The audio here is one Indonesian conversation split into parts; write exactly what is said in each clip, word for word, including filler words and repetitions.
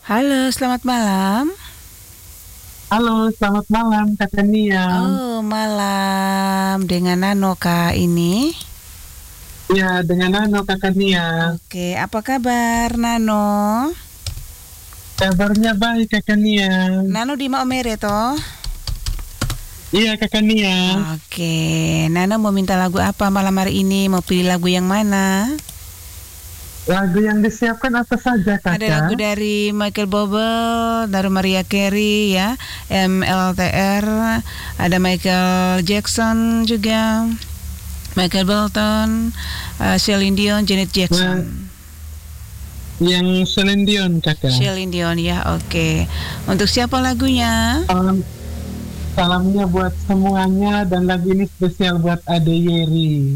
Halo, selamat malam. Halo, selamat malam Kakak Nia. Oh, malam dengan Nano Kak ini. Ya, dengan Nano Kakak Nia. Oke, apa kabar Nano? Kabarnya baik Kakak Nia. Nano di Maumere toh? Iya Kakak Nia. Oke, Nano mau minta lagu apa malam hari ini? Mau pilih lagu yang mana? Lagu yang disiapkan apa saja Kakak? Ada lagu dari Michael Bublé, dari Mariah Carey ya, M L T R, ada Michael Jackson juga, Michael Bolton, uh, Celine Dion, Janet Jackson. Nah, yang Celine Dion Kakak. Celine Dion ya, oke. Untuk siapa lagunya? Salam, salamnya buat semuanya dan lagu ini spesial buat Ade Yeri.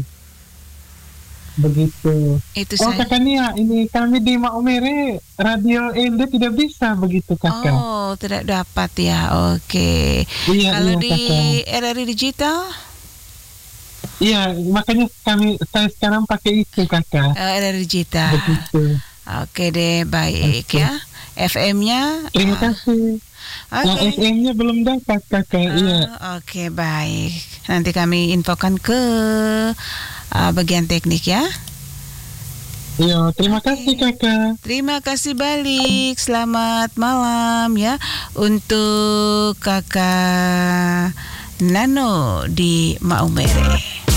Begitu. Itu Oh saya. Kakak Nia, ini kami di Maumere Radio L D tidak bisa begitu Kakak. Oh, tidak dapat ya. Oke. Iya, Kalau iya di Kakak. R R I Digital, Iya, makanya kami saya sekarang pakai itu Kakak. eh, R R I Digital. Begitu. Oke deh, baik Oke. ya. F M-nya. Terima ah, kasih. Nah, Oke. F M-nya belum dapat Kakak. Iya. Ah, Oke, baik. Nanti kami infokan ke ah, bagian teknik ya. Iya, terima Oke. kasih Kakak. Terima kasih balik. Selamat malam ya untuk Kakak Nano di Maumere.